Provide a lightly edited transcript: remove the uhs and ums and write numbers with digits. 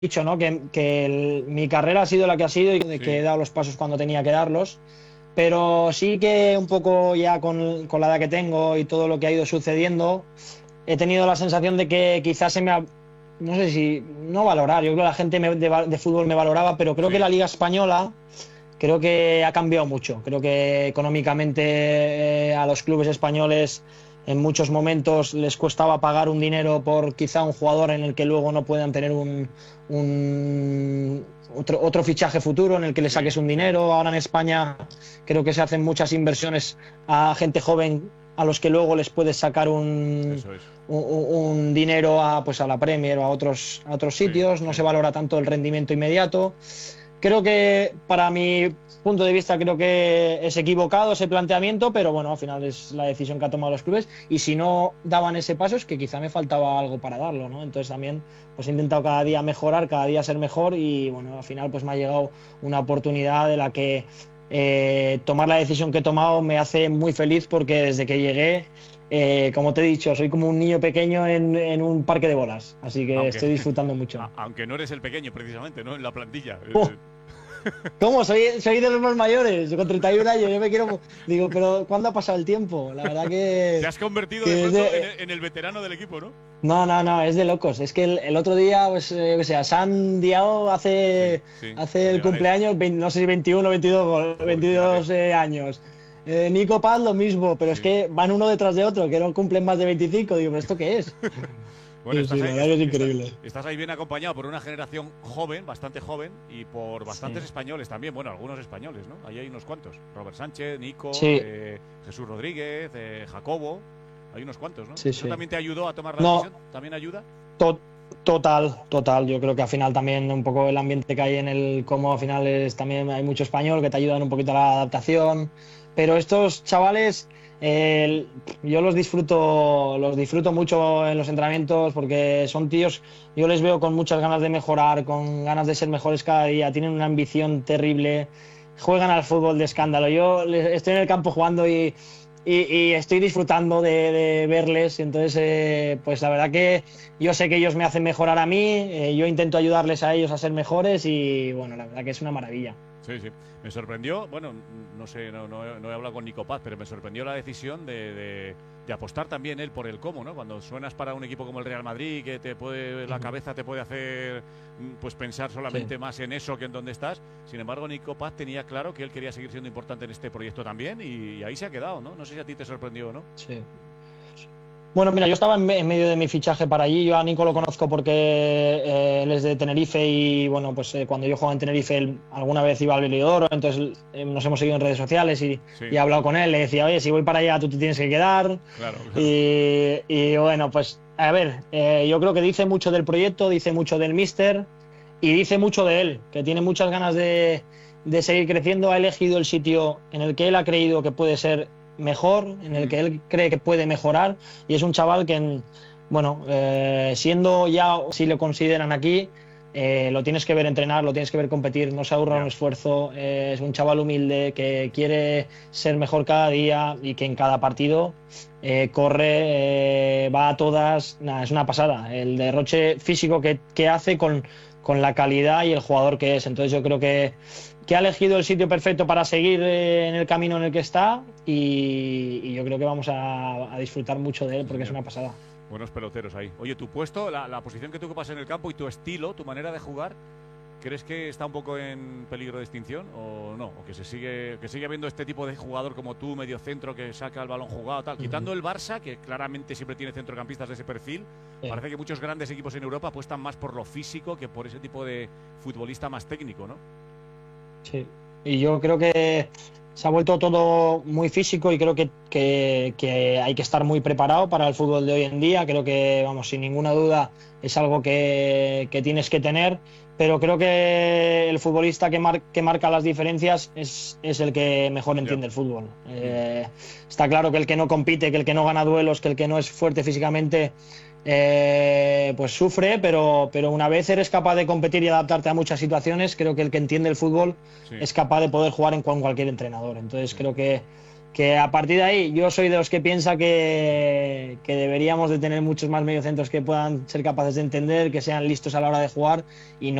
dicho, ¿no? Mi carrera ha sido la que ha sido y de que he Sí, dado los pasos cuando tenía que darlos. Pero sí que un poco ya con la edad que tengo y todo lo que ha ido sucediendo, he tenido la sensación de que quizás no sé si, no valorar, yo creo que la gente de fútbol me valoraba, pero creo que sí, la Liga Española, creo que ha cambiado mucho. Creo que económicamente a los clubes españoles en muchos momentos les costaba pagar un dinero por quizá un jugador en el que luego no puedan tener otro fichaje futuro en el que le sí, saques un sí. dinero. Ahora en España creo que se hacen muchas inversiones a gente joven a los que luego les puedes sacar Eso es. un dinero pues a la Premier o a otros Sí, sitios. No sí. se valora tanto el rendimiento inmediato. Creo que para mi punto de vista creo que es equivocado ese planteamiento, pero bueno, al final es la decisión que ha tomado los clubes y si no daban ese paso es que quizá me faltaba algo para darlo, ¿no? Entonces también pues he intentado cada día mejorar, cada día ser mejor y bueno, al final pues me ha llegado una oportunidad de la que tomar la decisión que he tomado me hace muy feliz porque desde que llegué, como te he dicho, soy como un niño pequeño en un parque de bolas, así que Aunque, estoy disfrutando mucho. aunque no eres el pequeño, precisamente, ¿no? En la plantilla. ¿Cómo? Soy de los más mayores, yo con 31 años, yo me quiero. Digo, pero ¿cuándo ha pasado el tiempo? La verdad Te que, has convertido de que es pronto en de. el veterano del equipo, ¿no? No, no, no, es de locos. Es que el otro día, pues, yo qué sé, se han diado Sí, hace, sí. hace El el Leganés. cumpleaños, no sé si 21 o 22, Joder, fíjate. 22 años. Nico Paz lo mismo, pero es Sí. que van uno detrás de otro, que no cumplen más de 25. Digo, ¿pero esto qué es? Bueno, Sí, sí, la verdad que es increíble. estás ahí bien acompañado por una generación joven, bastante joven, y por bastantes Sí, españoles también. Bueno, algunos españoles, ¿no? Ahí hay unos cuantos. Robert Sánchez, Nico, sí, Jesús Rodríguez, Jacobo. Hay unos cuantos, ¿no? sí, ¿Eso sí. también te ayudó a tomar la No, decisión? ¿También ayuda? To- Total, total. Yo creo que al final también un poco el ambiente que hay en el como al final también hay mucho español que te ayudan un poquito a la adaptación. Pero estos chavales, yo los disfruto mucho en los entrenamientos porque son tíos, yo les veo con muchas ganas de mejorar, con ganas de ser mejores cada día, tienen una ambición terrible, juegan al fútbol de escándalo. Estoy en el campo jugando y estoy disfrutando de verles. Entonces, pues la verdad que yo sé que ellos me hacen mejorar a mí, yo intento ayudarles a ellos a ser mejores y bueno, la verdad que es una maravilla. Sí, sí. Me sorprendió, bueno, no sé, no he hablado con Nico Paz, pero me sorprendió la decisión de apostar también él por el cómo, ¿no? Cuando suenas para un equipo como el Real Madrid, que la Ujú. cabeza te puede hacer pues pensar Sí, solamente más en eso que en dónde estás. Sin embargo, Nico Paz tenía claro que él quería seguir siendo importante en este proyecto también y ahí se ha quedado, ¿no? No sé si a ti te sorprendió o no. sí. Bueno, mira, yo estaba en medio de mi fichaje para allí. Yo a Nico lo Mm, conozco porque él es de Tenerife y bueno, pues cuando yo jugaba en Tenerife él alguna vez iba al Velidoro, entonces nos hemos seguido en redes sociales y he sí, hablado con él. Le decía, oye, si voy para allá tú te tienes que quedar. claro, claro. Y bueno, pues a ver, yo creo que dice mucho del proyecto, dice mucho del míster y dice mucho de él, que tiene muchas ganas de seguir creciendo. Ha elegido el sitio en el que él ha creído que puede ser mejor, en el Mm, que él cree que puede mejorar y es un chaval que, bueno, siendo ya, si lo consideran aquí, lo tienes que ver entrenar, lo tienes que ver competir, no se ahorra un ya. esfuerzo, es un chaval humilde que quiere ser mejor cada día y que en cada partido corre, va a todas, nada, es una pasada. El derroche físico que hace con la calidad y el jugador que es. Entonces yo creo que ha elegido el sitio perfecto para seguir en el camino en el que está y yo creo que vamos a disfrutar mucho de él Sí, porque es señor. una pasada. Buenos peloteros ahí. Oye, tu puesto, la posición que tú ocupas en el campo y tu estilo, tu manera de jugar, ¿crees que está un poco en peligro de extinción o no? ¿O que sigue habiendo este tipo de jugador como tú, medio centro, que saca el balón jugado, tal? Uh -huh. Quitando el Barça, que claramente siempre tiene centrocampistas de ese perfil, Sí, parece que muchos grandes equipos en Europa apuestan más por lo físico que por ese tipo de futbolista más técnico, ¿no? sí. Y yo creo que se ha vuelto todo muy físico y creo que hay que estar muy preparado para el fútbol de hoy en día. Creo que, vamos, sin ninguna duda es algo que tienes que tener, pero creo que el futbolista que marca las diferencias es el que mejor Ya. entiende el fútbol. Mm. Está claro que el que no compite, que el que no gana duelos, que el que no es fuerte físicamente, pues sufre, pero una vez eres capaz de competir y adaptarte a muchas situaciones, creo que el que entiende el fútbol Sí, es capaz de poder jugar con cualquier entrenador. Entonces sí. creo que a partir de ahí yo soy de los que piensa que deberíamos de tener muchos más mediocentros que puedan ser capaces de entender, que sean listos a la hora de jugar y